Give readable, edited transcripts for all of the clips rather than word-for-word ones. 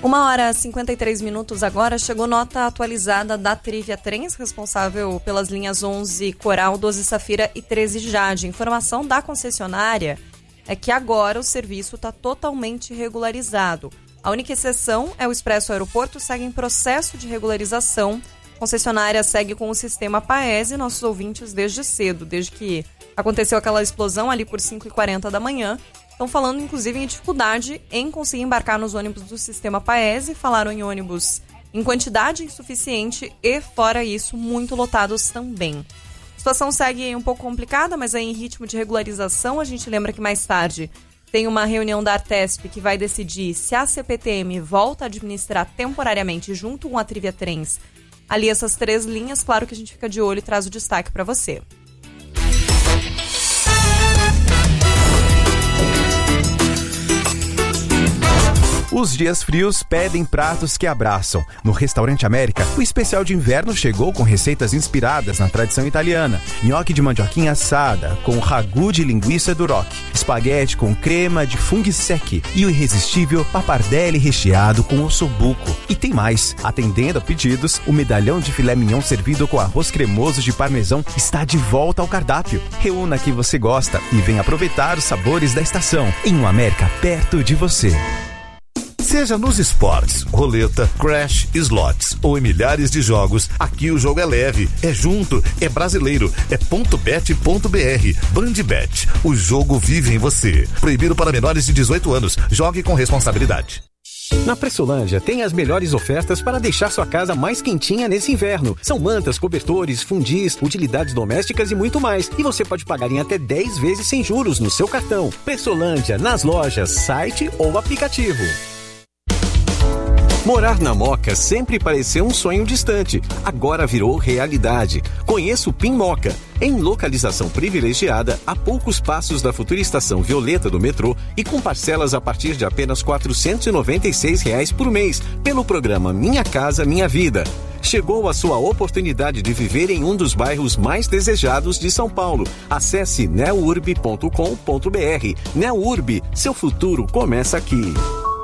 1h53 agora, chegou nota atualizada da Trivia Trens, responsável pelas linhas 11 Coral, 12 Safira e 13 Jade. Informação da concessionária é que agora o serviço está totalmente regularizado. A única exceção é o Expresso Aeroporto, segue em processo de regularização. A concessionária segue com o sistema Paese, nossos ouvintes desde cedo, desde que aconteceu aquela explosão ali por 5h40 da manhã. Estão falando, inclusive, em dificuldade em conseguir embarcar nos ônibus do sistema Paese. Falaram em ônibus em quantidade insuficiente e, fora isso, muito lotados também. A situação segue um pouco complicada, mas aí em ritmo de regularização. A gente lembra que mais tarde tem uma reunião da Artesp que vai decidir se a CPTM volta a administrar temporariamente, junto com a Trivia Trens, ali essas 3 linhas. Claro que a gente fica de olho e traz o destaque para você. Os dias frios pedem pratos que abraçam. No Restaurante América, o especial de inverno chegou com receitas inspiradas na tradição italiana. Nhoque de mandioquinha assada, com ragu de linguiça duroc, espaguete com crema de funghi secchi e o irresistível pappardelle recheado com ossobuco. E tem mais. Atendendo a pedidos, o medalhão de filé mignon servido com arroz cremoso de parmesão está de volta ao cardápio. Reúna quem você gosta e venha aproveitar os sabores da estação. Em um América perto de você. Seja nos esportes, roleta, crash, slots ou em milhares de jogos, aqui o jogo é leve, é junto, é brasileiro, é .bet.br. Bandbet, o jogo vive em você. Proibido para menores de 18 anos. Jogue com responsabilidade. Na Pressolândia tem as melhores ofertas para deixar sua casa mais quentinha nesse inverno. São mantas, cobertores, fundis, utilidades domésticas e muito mais. E você pode pagar em até 10 vezes sem juros no seu cartão. Pressolândia, nas lojas, site ou aplicativo. Morar na Moca sempre pareceu um sonho distante, agora virou realidade. Conheça o PIN Moca. Em localização privilegiada, a poucos passos da futura estação Violeta do metrô e com parcelas a partir de apenas R$ 496 por mês, pelo programa Minha Casa Minha Vida. Chegou a sua oportunidade de viver em um dos bairros mais desejados de São Paulo. Acesse neurb.com.br. Neurb, seu futuro começa aqui.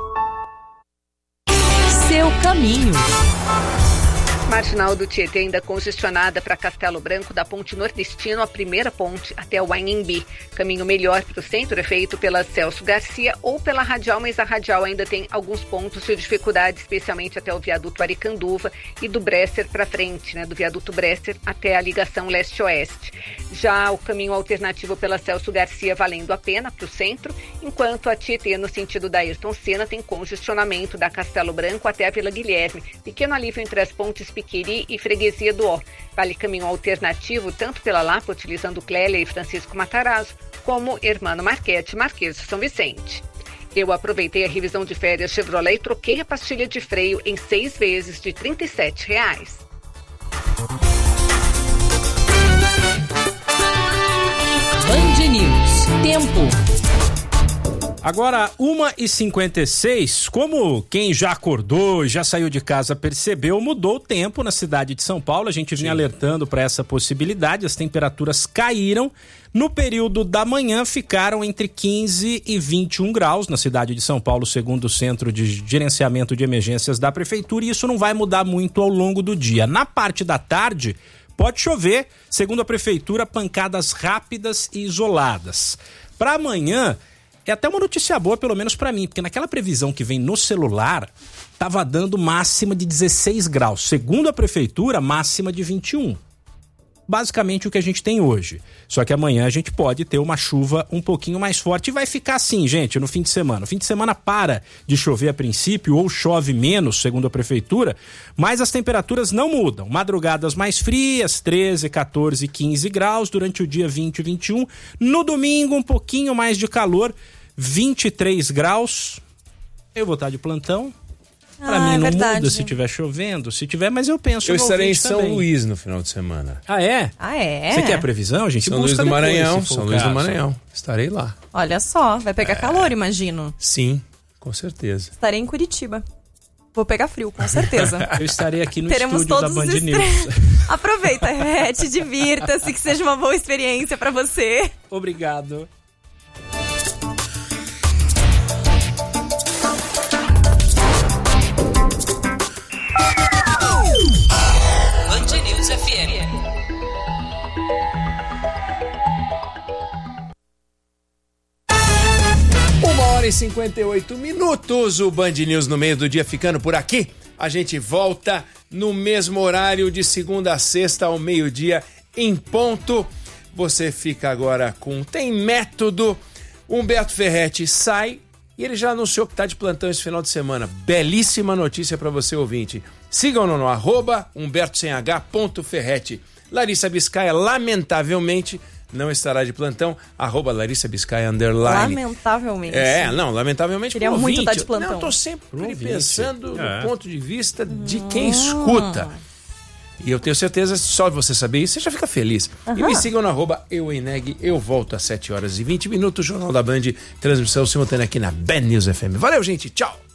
Seu caminho. Marginal do Tietê ainda congestionada para Castelo Branco, da ponte Nordestino, a primeira ponte até o Anhembi. Caminho melhor para o centro é feito pela Celso Garcia ou pela Radial, mas a Radial ainda tem alguns pontos de dificuldade, especialmente até o viaduto Aricanduva e do Bresser para frente, do viaduto Bresser até a ligação leste-oeste. Já o caminho alternativo pela Celso Garcia valendo a pena para o centro, enquanto a Tietê, no sentido da Ayrton Senna, tem congestionamento da Castelo Branco até a Vila Guilherme. Pequeno alívio entre as pontes Piquiri e Freguesia do Ó. Vale caminho alternativo tanto pela Lapa, utilizando Clélia e Francisco Matarazzo, como Hermano Marchetti, Marquês de São Vicente. Eu aproveitei a revisão de férias Chevrolet e troquei a pastilha de freio em 6 vezes de R$ 37. Band News. Tempo. Agora, 1h56, como quem já acordou e já saiu de casa percebeu, mudou o tempo na cidade de São Paulo. A gente vinha alertando para essa possibilidade, as temperaturas caíram. No período da manhã ficaram entre 15 e 21 graus na cidade de São Paulo, segundo o Centro de Gerenciamento de Emergências da Prefeitura, e isso não vai mudar muito ao longo do dia. Na parte da tarde, pode chover, segundo a Prefeitura, pancadas rápidas e isoladas. Para amanhã, é até uma notícia boa, pelo menos para mim, porque naquela previsão que vem no celular, estava dando máxima de 16 graus. Segundo a Prefeitura, máxima de 21. Basicamente o que a gente tem hoje. Só que amanhã a gente pode ter uma chuva um pouquinho mais forte e vai ficar assim, gente, no fim de semana. O fim de semana para de chover a princípio ou chove menos, segundo a Prefeitura, mas as temperaturas não mudam. Madrugadas mais frias, 13, 14, 15 graus, durante o dia 20 e 21. No domingo um pouquinho mais de calor, 23 graus. Eu vou estar de plantão. Pra mim não muda se tiver chovendo, se tiver, mas eu penso... Eu estarei em São também. Luís no final de semana. Ah, é? Ah, é? Você quer a previsão? A gente São Luís do Maranhão, São Luís do Maranhão. Estarei lá. Olha só, vai pegar calor, imagino. Sim, com certeza. Estarei em Curitiba. Vou pegar frio, com certeza. Eu estarei aqui no Teremos estúdio da todos Band os News. Aproveita, Rete, divirta-se, que seja uma boa experiência pra você. Obrigado. 1h58, o Band News no meio do dia ficando por aqui. A gente volta no mesmo horário de segunda a sexta ao meio-dia em ponto. Você fica agora com Tem Método. Humberto Ferretti sai e ele já anunciou que está de plantão esse final de semana. Belíssima notícia para você, ouvinte. Sigam-no no @humberto_Ferretti. Larissa Biscaia, lamentavelmente, não estará de plantão, @Larissa Biscaia _. Lamentavelmente. Lamentavelmente. Queria muito estar de plantão. Não, eu tô sempre pensando no ponto de vista de quem escuta. E eu tenho certeza, só de você saber isso, você já fica feliz. E me sigam no @EuEneg. Eu volto às 7h20, Jornal da Band, transmissão simultânea aqui na Band News FM. Valeu, gente. Tchau.